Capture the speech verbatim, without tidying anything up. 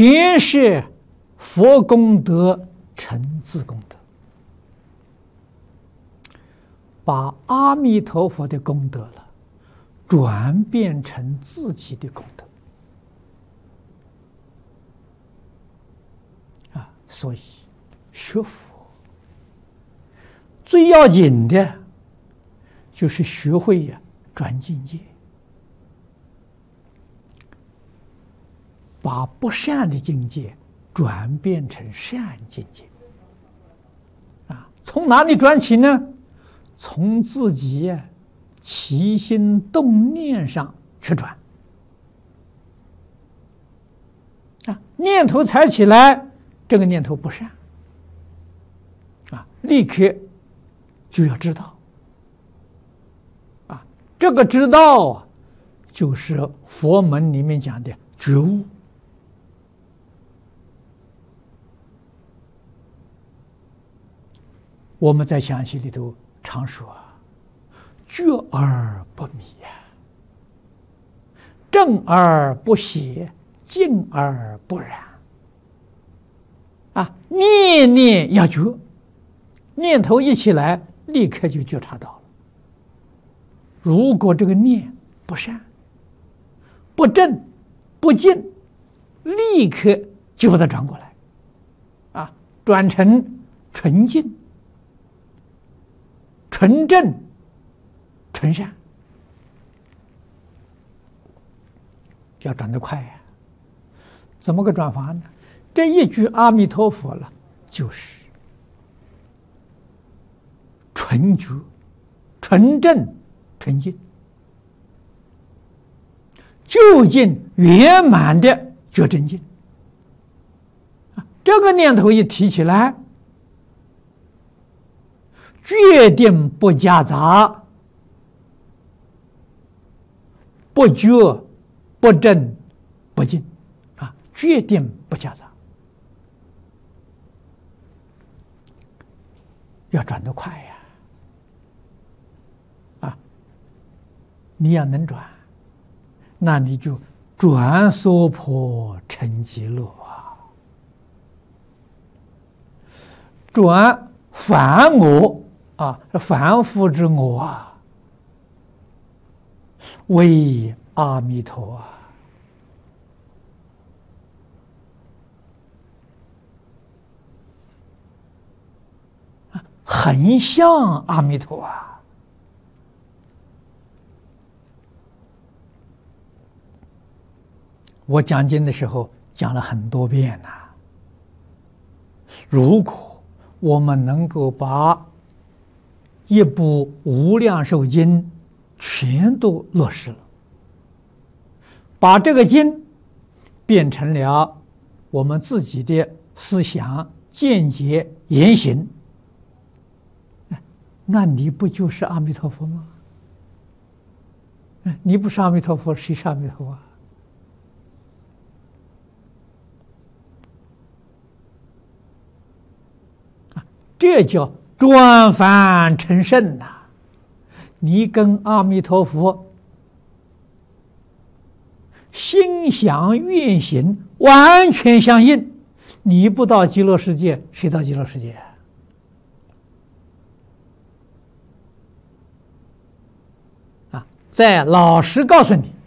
全是佛功德成自功德，把阿弥陀佛的功德了转变成自己的功德啊！所以学佛最要紧的就是学会呀转境界，把不善的境界转变成善境界啊！从哪里转起呢？从自己起心动念上去转啊！念头才起来，这个念头不善啊，立刻就要知道啊！这个知道啊，就是佛门里面讲的觉悟。我们在详细里头常说啊，觉而不迷呀，正而不邪，静而不染啊！念念要觉，念头一起来，立刻就觉察到了。如果这个念不善、不正、不净，立刻就把它转过来啊，转成纯净、纯正、纯善，要转得快呀！怎么个转法呢？这一句阿弥陀佛了，就是纯觉、纯正、纯净，究竟圆满的觉真境。这个念头一提起来，决定不夹杂，不觉、不正、不净啊！决定不夹杂，要转得快呀！啊，你要能转，那你就转娑婆成极乐啊，转凡我啊，凡夫之我啊，为阿弥陀啊！很像阿弥陀啊！我讲经的时候讲了很多遍呐、啊。如果我们能够把一部《无量寿经》全都落实了，把这个经变成了我们自己的思想、见解、言行，那你不就是阿弥陀佛吗？你不是阿弥陀佛，谁是阿弥陀佛啊？这叫转凡成圣呐！你跟阿弥陀佛心想愿行完全相应，你不到极乐世界，谁到极乐世界？啊！再老实告诉你，